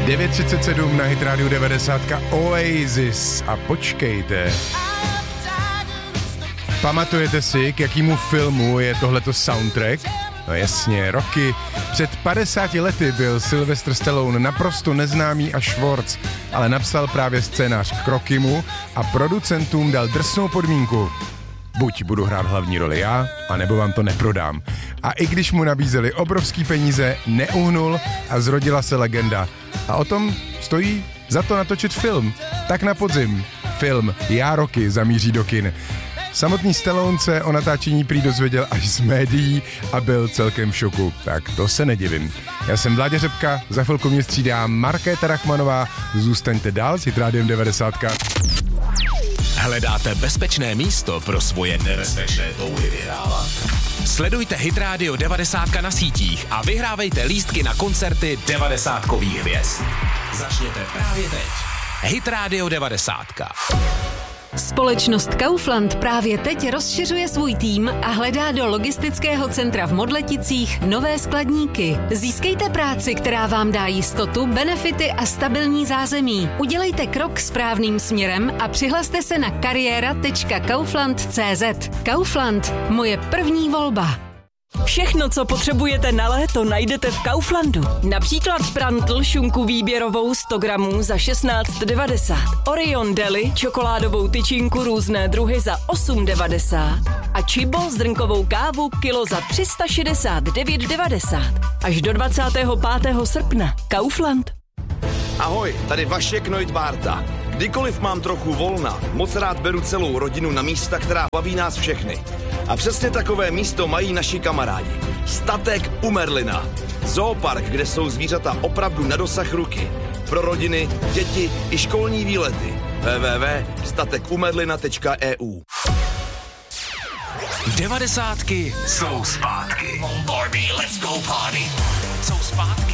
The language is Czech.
9:37 na Hit Radio 90 Oasis a počkejte. Pamatujete si, k jakýmu filmu je tohleto soundtrack? No jasně, roky. Před 50 lety byl Sylvester Stallone naprosto neznámý a Schwartz, ale napsal právě scénář k Rockymu a producentům dal drsnou podmínku. Buď budu hrát hlavní roli já, anebo vám to neprodám. A i když mu nabízeli obrovský peníze, neuhnul a zrodila se legenda. A o tom stojí za to natočit film. Tak na podzim. Film Já Rocky zamíří do kin. Samotný Stallone se o natáčení prý dozvěděl až z médií a byl celkem v šoku. Tak to se nedivím. Já jsem Vláďa Řepka, za chvilku mě střídá Markéta Rachmanová. Zůstaňte dál s Hit Rádiem 90. Hledáte bezpečné místo pro svoje nebezpečné touhy vyhrávat? Sledujte Hit Radio 90 na sítích a vyhrávejte lístky na koncerty 90kových hvězd. Začněte právě teď. Hit Radio 90. Společnost Kaufland právě teď rozšiřuje svůj tým a hledá do logistického centra v Modleticích nové skladníky. Získejte práci, která vám dá jistotu, benefity a stabilní zázemí. Udělejte krok správným směrem a přihlaste se na kariéra.kaufland.cz. Kaufland, moje první volba. Všechno, co potřebujete na léto, najdete v Kauflandu. Například prantl šunku výběrovou 100 gramů za 16,90. Orion Deli čokoládovou tyčinku různé druhy za 8,90. A Chibo zrnkovou kávu kilo za 369,90. Až do 25. srpna. Kaufland. Ahoj, tady Vašek Neudbárta. Kdykoliv mám trochu volna, moc rád beru celou rodinu na místa, která baví nás všechny. A přesně takové místo mají naši kamarádi. Statek u Merlina. Zoopark, kde jsou zvířata opravdu na dosah ruky. Pro rodiny, děti i školní výlety. www.statekumerlina.eu 90ky jsou zpátky. Barbie, let's go party. Jsou zpátky.